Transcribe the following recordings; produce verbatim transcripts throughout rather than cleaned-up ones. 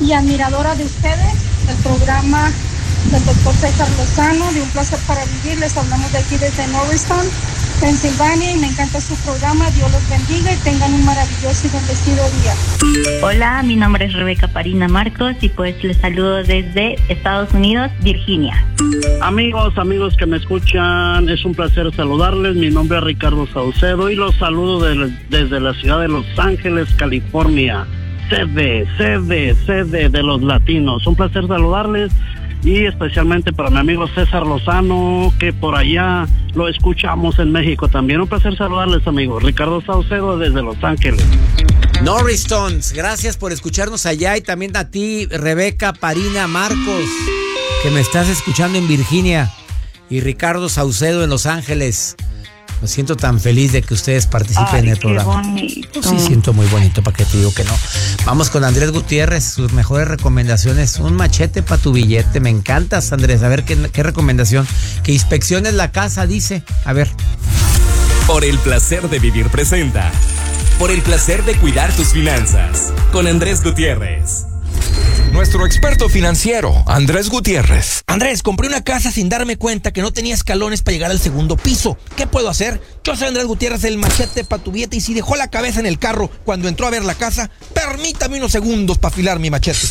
y admiradora de ustedes, del programa del doctor César Lozano, de Un Placer para Vivir. Les hablamos de aquí desde Norristown, Pensilvania, y me encanta su programa. Dios los bendiga y tengan un maravilloso y bendecido día. Hola, mi nombre es Rebeca Parina Marcos y pues les saludo desde Estados Unidos, Virginia. Amigos, amigos que me escuchan, es un placer saludarles. Mi nombre es Ricardo Saucedo y los saludo de, desde la ciudad de Los Ángeles, California. Sede, sede, sede de los latinos. Un placer saludarles. Y especialmente para mi amigo César Lozano, que por allá lo escuchamos en México también. Un placer saludarles, amigos. Ricardo Saucedo desde Los Ángeles. Norristown, gracias por escucharnos allá, y también a ti, Rebeca Parina Marcos, que me estás escuchando en Virginia, y Ricardo Saucedo en Los Ángeles. Me siento tan feliz de que ustedes participen Ay, en el qué programa. Bonito. Sí, siento muy bonito, para que te digo que no. Vamos con Andrés Gutiérrez, sus mejores recomendaciones. Un machete para tu billete. Me encantas, Andrés. A ver, ¿qué, qué recomendación? Que inspecciones la casa, dice. A ver. Por el placer de vivir presenta. Por el placer de cuidar tus finanzas. Con Andrés Gutiérrez. Nuestro experto financiero, Andrés Gutiérrez. Andrés, compré una casa sin darme cuenta que no tenía escalones para llegar al segundo piso. ¿Qué puedo hacer? Yo soy Andrés Gutiérrez, el machete pa' tu billete, y si dejó la cabeza en el carro cuando entró a ver la casa, permítame unos segundos para afilar mi machete.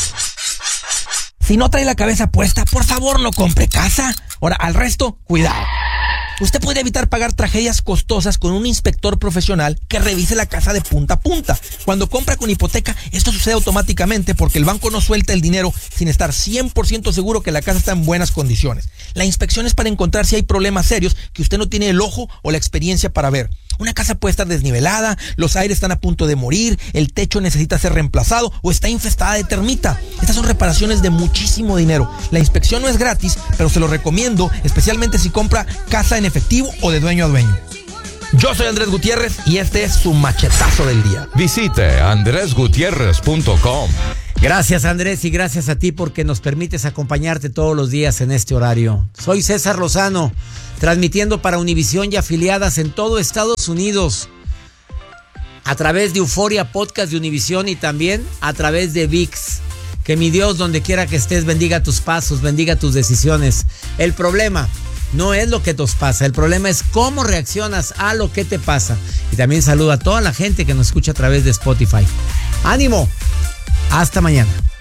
Si no trae la cabeza puesta, por favor no compre casa. Ahora, al resto, cuidado. Usted puede evitar pagar tragedias costosas con un inspector profesional que revise la casa de punta a punta. Cuando compra con hipoteca, esto sucede automáticamente porque el banco no suelta el dinero sin estar cien por ciento seguro que la casa está en buenas condiciones. La inspección es para encontrar si hay problemas serios que usted no tiene el ojo o la experiencia para ver. Una casa puede estar desnivelada, los aires están a punto de morir, el techo necesita ser reemplazado o está infestada de termita. Estas son reparaciones de muchísimo dinero. La inspección no es gratis, pero se lo recomiendo, especialmente si compra casa en efectivo o de dueño a dueño. Yo soy Andrés Gutiérrez y este es su machetazo del día. Visite andres gutierrez punto com. Gracias, Andrés, y gracias a ti porque nos permites acompañarte todos los días en este horario. Soy César Lozano, transmitiendo para Univisión y afiliadas en todo Estados Unidos, a través de Euforia Podcast de Univisión y también a través de V I X. Que mi Dios, donde quiera que estés, bendiga tus pasos, bendiga tus decisiones. El problema no es lo que nos pasa, el problema es cómo reaccionas a lo que te pasa. Y también saludo a toda la gente que nos escucha a través de Spotify. ¡Ánimo! Hasta mañana.